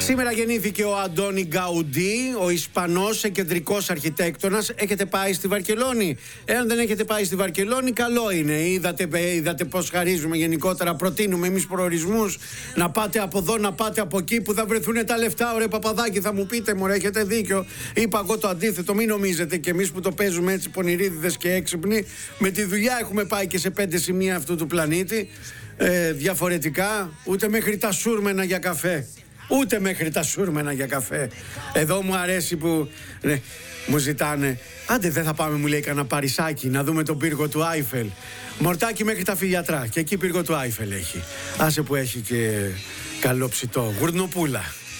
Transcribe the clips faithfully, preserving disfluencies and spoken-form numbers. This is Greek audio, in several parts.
Σήμερα γεννήθηκε ο Αντώνη Γκαουντί, ο Ισπανός εκεντρικός αρχιτέκτονας. Έχετε πάει στη Βαρκελόνη? Εάν δεν έχετε πάει στη Βαρκελόνη, καλό είναι. Είδατε, είδατε πώς χαρίζουμε γενικότερα. Προτείνουμε εμείς προορισμούς. Να πάτε από εδώ, να πάτε από εκεί, που θα βρεθούν τα λεφτά. Ωραία, Παπαδάκη, θα μου πείτε, μωρέ, έχετε δίκιο. Είπα εγώ το αντίθετο. Μην νομίζετε κι εμείς που το παίζουμε έτσι πονηρίδιδες και έξυπνοι. Με τη δουλειά έχουμε πάει και σε πέντε σημεία αυτού του πλανήτη. Ε, διαφορετικά, ούτε μέχρι τα σούρμενα για καφέ. Ούτε μέχρι τα σούρμενα για καφέ. Εδώ μου αρέσει που ναι, μου ζητάνε. Άντε, δεν θα πάμε, μου λέει, κανένα παρισάκι να δούμε τον πύργο του Άιφελ. Μορτάκι μέχρι τα Φιλιατρά. Και εκεί πύργο του Άιφελ έχει. Άσε που έχει και καλό ψητό. Γουρνοπούλα.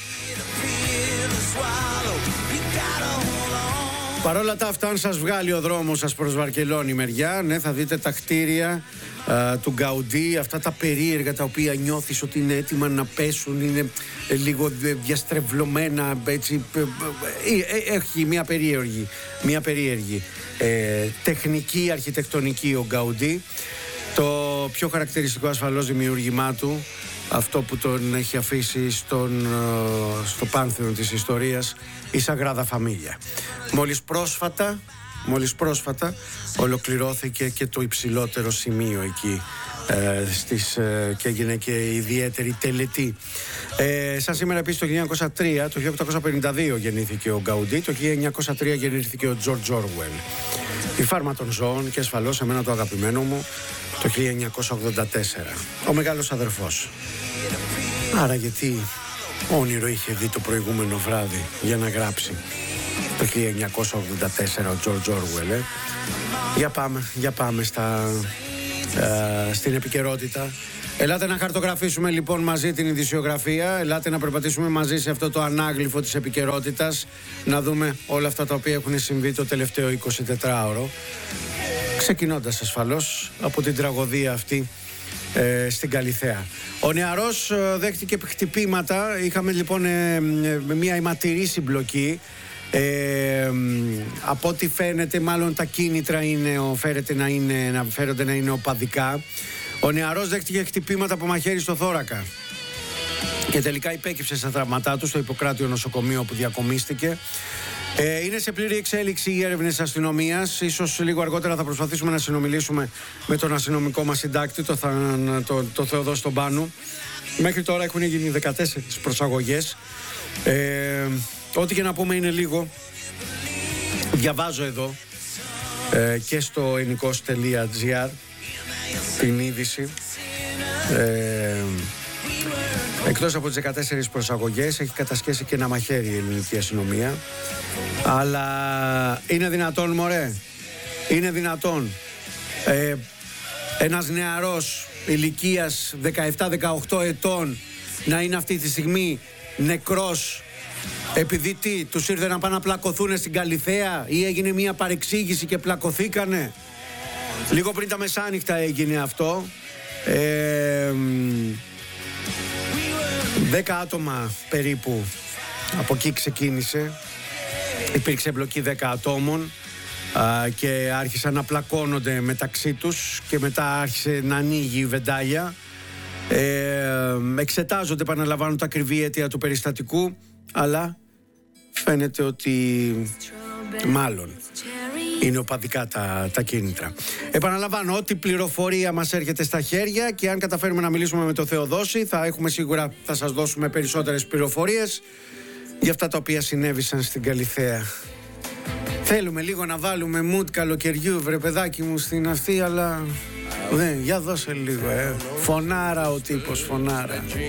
Παρόλα τα αυτά, αν σας βγάλει ο δρόμος σας προς Βαρκελόνη μεριά, ναι, θα δείτε τα κτίρια α, του Γκαουντί, αυτά τα περίεργα τα οποία νιώθεις ότι είναι έτοιμα να πέσουν, είναι ε, λίγο διαστρεβλωμένα, έτσι, ε, ε, ε, έχει μια περίεργη, μια περίεργη ε, τεχνική αρχιτεκτονική ο Γκαουντί. Το πιο χαρακτηριστικό ασφαλώς δημιούργημά του, αυτό που τον έχει αφήσει στον, στο πάνθεο της ιστορίας, η Σαγράδα Φαμίλια. Μόλις πρόσφατα, μόλις πρόσφατα ολοκληρώθηκε και το υψηλότερο σημείο εκεί ε, στις, ε, και έγινε και ιδιαίτερη τελετή. Ε, σαν σήμερα επίσης το χίλια εννιακόσια τρία, το χίλια οκτακόσια πενήντα δύο γεννήθηκε ο Γκαουντί, το χίλια εννιακόσια τρία γεννήθηκε ο Τζορτζ Όρουελ. Η φάρμα των ζώων και ασφαλώς εμένα το αγαπημένο μου το χίλια εννιακόσια ογδόντα τέσσερα, ο μεγάλος αδερφός. Άρα γιατί όνειρο είχε δει το προηγούμενο βράδυ για να γράψει το χίλια εννιακόσια ογδόντα τέσσερα ο Τζορτζ Όρουελ. ε? Για πάμε, για πάμε στα, ε, στην επικαιρότητα. Ελάτε να χαρτογραφήσουμε λοιπόν μαζί την ειδησιογραφία. Ελάτε να περπατήσουμε μαζί σε αυτό το ανάγλυφο της επικαιρότητας. Να δούμε όλα αυτά τα οποία έχουν συμβεί το τελευταίο εικοσιτετράωρο. Ξεκινώντας ασφαλώς από την τραγωδία αυτή ε, στην Καλιθέα. Ο νεαρός ε, δέχτηκε χτυπήματα. Είχαμε λοιπόν ε, ε, μια αιματηρή συμπλοκή. Ε, από ό,τι φαίνεται, μάλλον τα κίνητρα είναι, φέρεται να, είναι, να φέρονται να είναι οπαδικά. Ο νεαρός δέχτηκε χτυπήματα από μαχαίρι στο θώρακα και τελικά υπέκυψε στα τραυματά του στο Ιπποκράτιο νοσοκομείο που διακομίστηκε. Ε, είναι σε πλήρη εξέλιξη οι έρευνες της αστυνομίας. Ίσως λίγο αργότερα θα προσπαθήσουμε να συνομιλήσουμε με τον αστυνομικό μας συντάκτη, το, το, το Θεοδόση τον Πάνου. Μέχρι τώρα έχουν γίνει δεκατέσσερις προσαγωγές. Ε, ό,τι και να πούμε είναι λίγο. Διαβάζω εδώ ε, και στο ενικός τελεία τζι άρ την είδηση. Ε, εκτός από τις δεκατέσσερις προσαγωγές έχει κατασχέσει και ένα μαχαίρι η ελληνική αστυνομία. Αλλά είναι δυνατόν, μωρέ, είναι δυνατόν ε, ένας νεαρός ηλικίας δεκαεπτά δεκαοκτώ ετών να είναι αυτή τη στιγμή νεκρός επειδή τι, τους ήρθε να πάνε να πλακωθούν στην Καλιθέα ή έγινε μια παρεξήγηση και πλακωθήκανε? Λίγο πριν τα μεσάνυχτα έγινε αυτό. ε, Δέκα άτομα περίπου από εκεί ξεκίνησε. Υπήρξε εμπλοκή δέκα ατόμων α, και άρχισαν να πλακώνονται μεταξύ τους και μετά άρχισε να ανοίγει η βεντάλια. ε, Εξετάζονται, επαναλαμβάνω, τα ακριβή αίτια του περιστατικού, αλλά φαίνεται ότι μάλλον είναι οπαδικά τα, τα κίνητρα. Επαναλαμβάνω, ό,τι πληροφορία μας έρχεται στα χέρια και αν καταφέρουμε να μιλήσουμε με τον Θεοδόση, θα έχουμε σίγουρα, θα σας δώσουμε περισσότερες πληροφορίες για αυτά τα οποία συνέβησαν στην Καλιθέα. Θέλουμε λίγο να βάλουμε mood καλοκαιριού, βρε παιδάκι μου, στην αυτή, αλλά ναι, για δώσε λίγο, ε. Φωνάρα ο τύπος, φωνάρα.